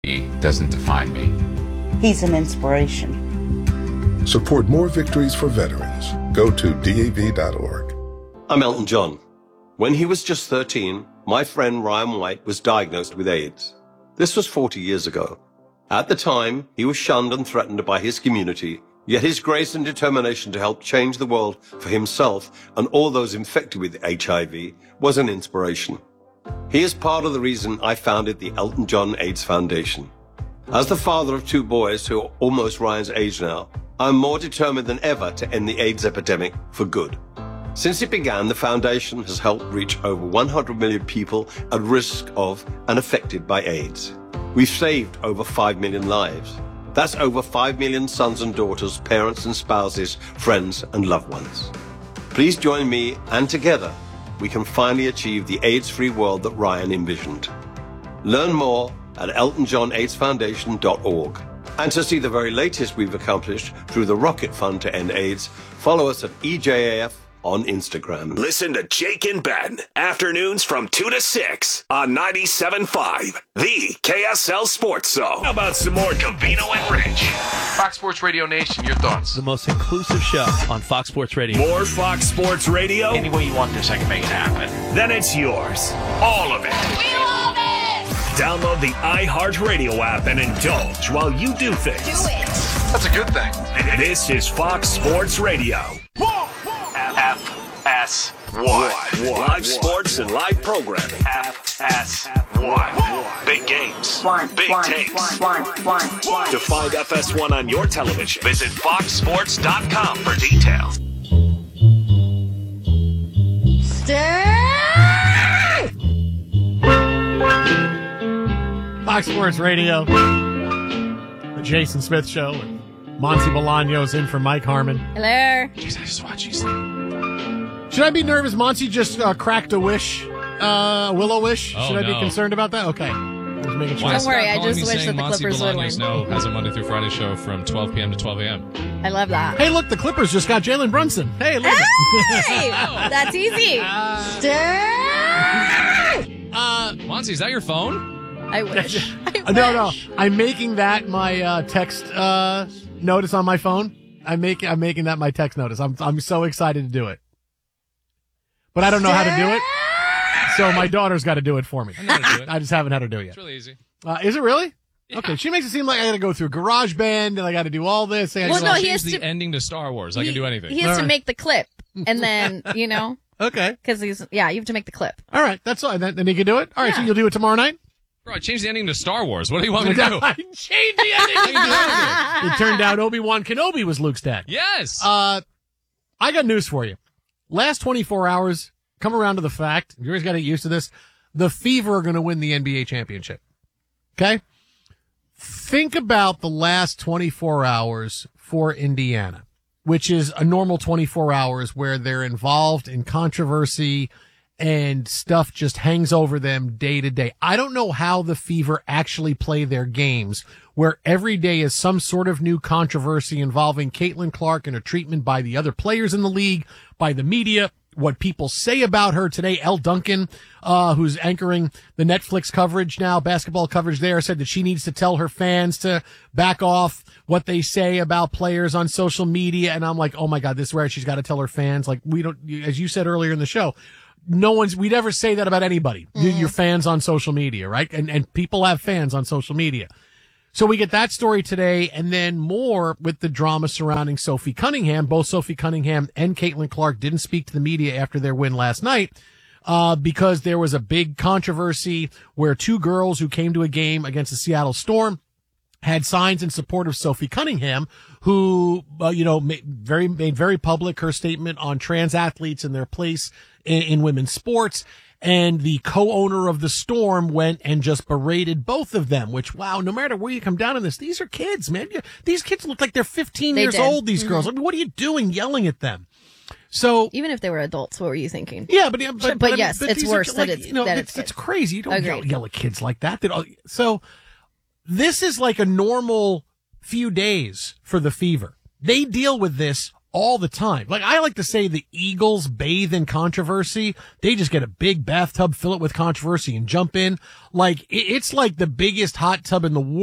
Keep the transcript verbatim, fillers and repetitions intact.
He doesn't define me. He's an inspiration. Support more victories for veterans. Go to D A V dot org. I'm Elton John. When he was just thirteen, my friend Ryan White was diagnosed with AIDS. This was forty years ago. At the time, he was shunned and threatened by his community, yet his grace and determination to help change the world for himself and all those infected with H I V was an inspiration. He is part of the reason I founded the Elton John AIDS Foundation. As the father of two boys who are almost Ryan's age now, I'm more determined than ever to end the AIDS epidemic for good. Since it began, the foundation has helped reach over one hundred million people at risk of and affected by AIDS. We've saved over five million lives. That's over five million sons and daughters, parents and spouses, friends and loved ones. Please join me, and together we can finally achieve the AIDS-free world that Ryan envisioned. Learn more at elton john aids foundation dot org. And to see the very latest we've accomplished through the Rocket Fund to End AIDS, follow us at E J A F on Instagram. Listen to Jake and Ben, afternoons from two to six on ninety-seven point five, the K S L Sports Zone. How about some more Covino and Rich? Fox Sports Radio Nation, your thoughts? The most inclusive show on Fox Sports Radio. More Fox Sports Radio? Any way you want this, I can make it happen. Then it's yours. All of it. We love it! Download the iHeartRadio app and indulge while you do things. Do it! That's a good thing. This is Fox Sports Radio. F S one. Live sports and live programming. F S one. Big games. One, Big one, takes. one, one, one, one. To find F S one on your television, visit fox sports dot com for details. Stay! Fox Sports Radio, the Jason Smith Show, and Monty Bolaños in for Mike Harmon. Hello. Jeez, I just watched you sleep. Should I be nervous? Monty just uh, cracked a wish, uh, willow wish. Oh, Should I no. be concerned about that? Okay. Just making sure. Why is Don't worry, Scott I calling just me wish saying that the Monty Clippers would Bolaños win. now has a Monday through Friday show from twelve p.m. to twelve a.m. I love that. Hey, look, the Clippers just got Jalen Brunson. Hey, look. Hey! That's easy. Stay! Uh, Monty, is that your phone? I wish. I wish. no, no. I'm making that my uh, text uh, notice on my phone. I'm making I'm making that my text notice. I'm I'm so excited to do it, but I don't know how to do it. So my daughter's got to do it for me. I know how to do it. I just haven't had her do it yet. It's really easy. Uh, is it really? Yeah. Okay. She makes it seem like I got to go through GarageBand and I got to do all this. And I Well, gotta no, do all- he has Change the to- ending to Star Wars. I He- can do anything. He has All to right. make the clip, and then you know, Okay. because he's yeah, you have to make the clip. All right. That's all. Then, then you can do it. All right. So Yeah. you'll do it tomorrow night. Bro, I changed the ending to Star Wars. What do you want me to do? I changed the ending. It turned out Obi-Wan Kenobi was Luke's dad. Yes. Uh, I got news for you. Last twenty-four hours, come around to the fact, you always got to get used to this, the Fever are going to win the N B A championship. Okay? Think about the last twenty-four hours for Indiana, which is a normal twenty-four hours where they're involved in controversy and stuff just hangs over them day to day. I don't know how the Fever actually play their games, where every day is some sort of new controversy involving Caitlin Clark and her treatment by the other players in the league, by the media, what people say about her today. Elle Duncan, uh, who's anchoring the Netflix coverage now, basketball coverage there, said that she needs to tell her fans to back off what they say about players on social media. And I'm like, oh my God, this is where she's got to tell her fans. Like, we don't, as you said earlier in the show, no one's, we'd ever say that about anybody. Mm. Your fans on social media, right? And, and people have fans on social media. So we get that story today, and then more with the drama surrounding Sophie Cunningham. Both Sophie Cunningham and Caitlin Clark didn't speak to the media after their win last night, uh, because there was a big controversy where two girls who came to a game against the Seattle Storm had signs in support of Sophie Cunningham, who, uh, you know, made very, made very public her statement on trans athletes and their place in, in women's sports. And the co-owner of the Storm went and just berated both of them, which, wow, no matter where you come down on this, these are kids, man. These kids look like they're fifteen They years did. old, these Mhm. girls. I mean, what are you doing yelling at them? So Even if they were adults, what were you thinking? yeah, but but, But but, I mean, yes, but it's these are, worse that like, it's- you know, that it's, it's it's kids. crazy. You don't yell, Agreed. yell at kids like that. They don't- So this is like a normal few days for the Fever. They deal with this all the time. Like, I like to say the Eagles bathe in controversy. They just get a big bathtub, fill it with controversy, and jump in. Like, it, it's like the biggest hot tub in the world.